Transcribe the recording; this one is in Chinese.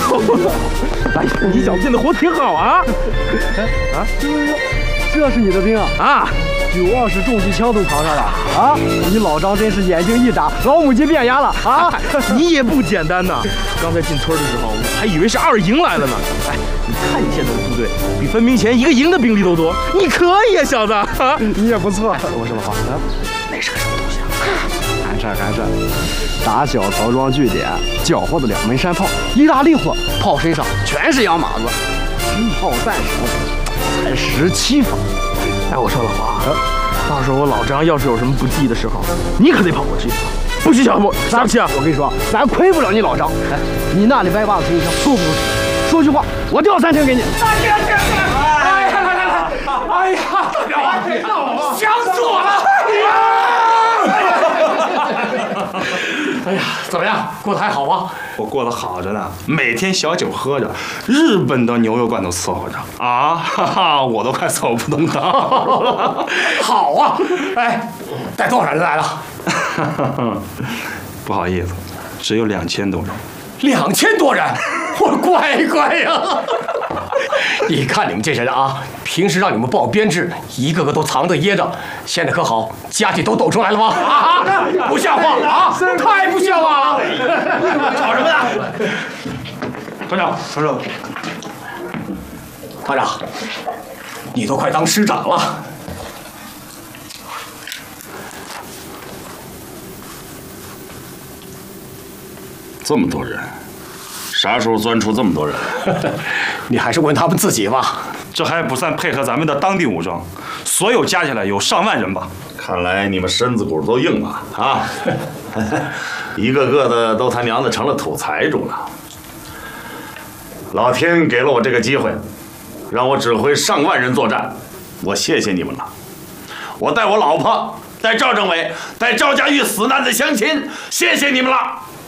哎，你小子进的活挺好啊！ 啊，这是你的兵啊！ 啊 ，920重机枪都扛上了啊！你老张真是眼睛一眨，老母鸡变鸭了啊！ 你也不简单呐！刚才进村的时候，我还以为是2营来了呢。哎，你看你现在的部队，比分明前1个营的兵力都多，你可以呀，小子！啊， 你也不错。我说的话， 那是个什么东西啊？ 寒碜！打小曹庄据点，缴获的2门山炮，一大利货，炮身上全是洋马子，机炮弹手，才17发。 哎，我说老黄，到时候我老张要是有什么不济的时候，你可得跑过去，不许小步，啥不去啊？ 我跟你说，咱亏不了你老张。哎，你那里歪把子推一枪够不够？说句话，我调3成给你。 哎呀，来！哎呀，想死我了！哎呀，怎么样？过得还好吗？ 我过得好着呢，每天小酒喝着，日本的牛肉罐头伺候着啊，哈哈，我都快走不动道了。 好啊！哎，带多少人来了？ 不好意思，只有2000多人。 2000多人，我乖乖呀！你看你们这些人啊，平时让你们报编制，一个个都藏着掖着，现在可好，家底都抖出来了吗？啊，不像话啊！太不像话了！吵什么呢？团长，团长，你都快当师长了。 这么多人，啥时候钻出这么多人？ 你还是问他们自己吧。 这还不算配合咱们的当地武装，所有加起来有上万人吧。 看来你们身子骨都硬了啊！一个个的都他娘的成了土财主了。老天给了我这个机会，让我指挥上万人作战，我谢谢你们了。我带我老婆，带赵政委，带赵家峪死难的乡亲，谢谢你们了。